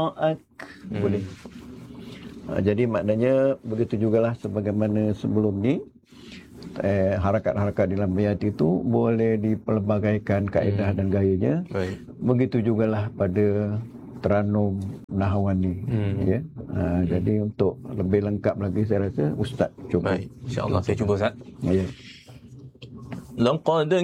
ra'ak. Boleh. Jadi maknanya begitu jugalah sebagaimana sebelum ni, harakat-harakat dalam bayat itu boleh dipelbagaikan kaedah dan gayanya. Baik. Begitu jugalah pada Teranum Nahawani. Ya. Jadi untuk lebih lengkap lagi saya rasa Ustaz cuba. Baik, insya-Allah saya cuba Ustaz. Ya. Laqad